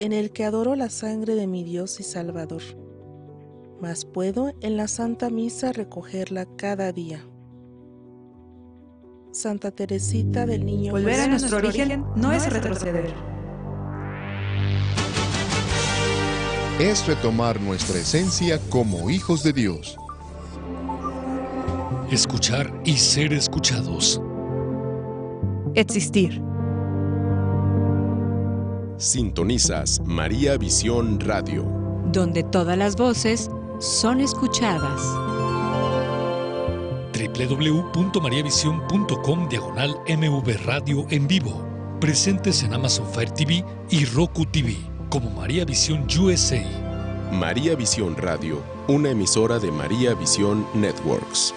en el que adoro la sangre de mi Dios y Salvador, mas puedo en la Santa Misa recogerla cada día. Santa Teresita del Niño Volver Jesús. a nuestro origen no es retroceder. Es retomar nuestra esencia como hijos de Dios. Escuchar y ser escuchados. Existir. Sintonizas María Visión Radio, donde todas las voces son escuchadas. www.mariavision.com/MV Radio en vivo. Presentes en Amazon Fire TV y Roku TV como María Visión USA. María Visión Radio, una emisora de María Visión Networks.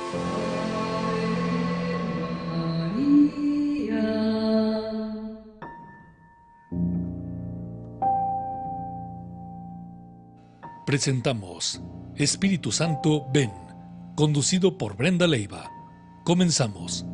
Presentamos Espíritu Santo, ven, conducido por Brenda Leiva. Comenzamos.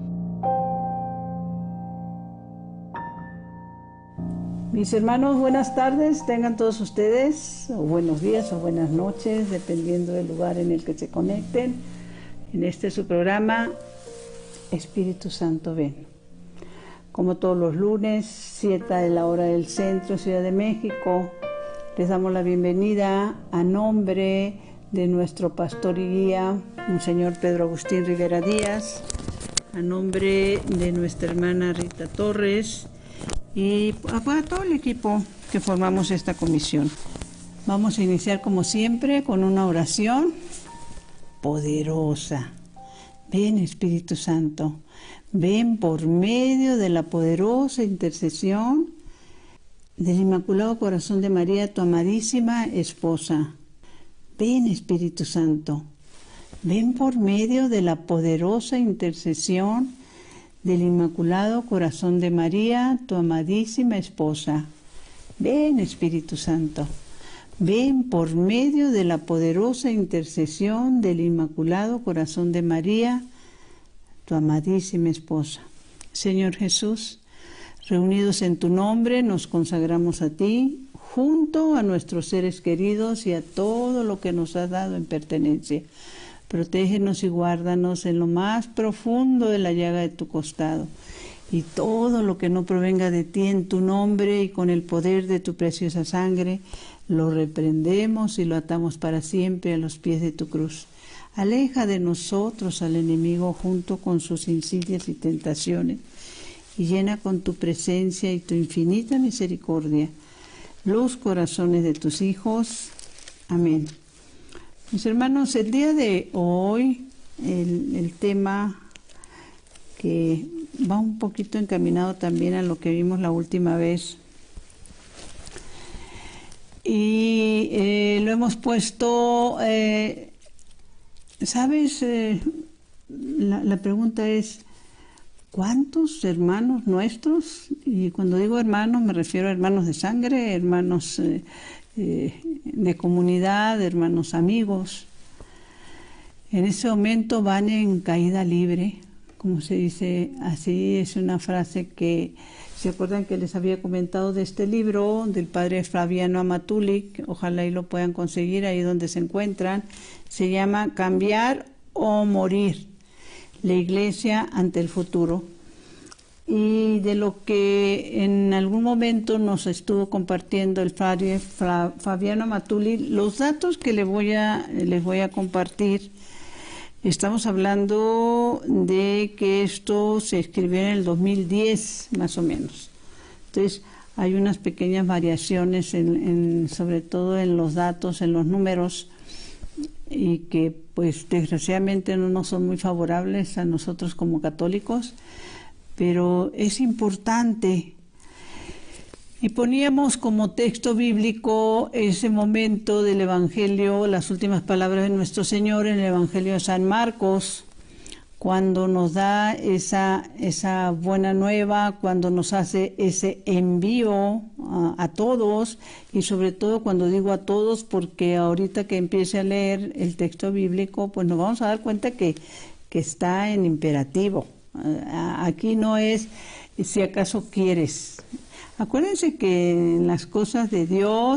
Mis hermanos, buenas tardes, tengan todos ustedes, o buenos días o buenas noches, dependiendo del lugar en el que se conecten. En este su programa, Espíritu Santo, ven. Como todos los lunes, 7 de la hora del centro, Ciudad de México, les damos la bienvenida a nombre de nuestro pastor y guía, Monseñor Pedro Agustín Rivera Díaz, a nombre de nuestra hermana Rita Torres y a todo el equipo que formamos esta comisión. Vamos a iniciar como siempre con una oración poderosa. Ven, Espíritu Santo, ven por medio de la poderosa intercesión del Inmaculado Corazón de María, tu amadísima esposa. Ven, Espíritu Santo, ven por medio de la poderosa intercesión del Inmaculado Corazón de María, tu amadísima esposa. Ven, Espíritu Santo, ven por medio de la poderosa intercesión del Inmaculado Corazón de María, tu amadísima esposa. Señor Jesús, reunidos en tu nombre, nos consagramos a ti, junto a nuestros seres queridos y a todo lo que nos has dado en pertenencia. Protégenos y guárdanos en lo más profundo de la llaga de tu costado. Y todo lo que no provenga de ti en tu nombre y con el poder de tu preciosa sangre, lo reprendemos y lo atamos para siempre a los pies de tu cruz. Aleja de nosotros al enemigo junto con sus insidias y tentaciones, y llena con tu presencia y tu infinita misericordia los corazones de tus hijos. Amén. Mis hermanos, el día de hoy, el tema que va un poquito encaminado también a lo que vimos la última vez, y lo hemos puesto, ¿sabes? La pregunta es, ¿cuántos hermanos nuestros? Y cuando digo hermanos me refiero a hermanos de sangre, hermanos de comunidad, hermanos amigos. En ese momento van en caída libre, como se dice así, es una frase que, ¿se acuerdan que les había comentado de este libro del padre Flaviano Amatulic? Ojalá y lo puedan conseguir ahí donde se encuentran. Se llama Cambiar o Morir, la Iglesia ante el futuro, y de lo que en algún momento nos estuvo compartiendo el padre Fabiano Matuli, los datos que les voy a compartir. Estamos hablando de que esto se escribió en el 2010 más o menos. Entonces hay unas pequeñas variaciones sobre todo en los datos, en los números, y que pues desgraciadamente no nos son muy favorables a nosotros como católicos, pero es importante. Y poníamos como texto bíblico ese momento del Evangelio, las últimas palabras de nuestro Señor en el Evangelio de San Marcos, cuando nos da esa buena nueva, cuando nos hace ese envío a todos, y sobre todo cuando digo a todos, porque ahorita que empiece a leer el texto bíblico, pues nos vamos a dar cuenta que está en imperativo. Aquí no es si acaso quieres. Acuérdense que en las cosas de Dios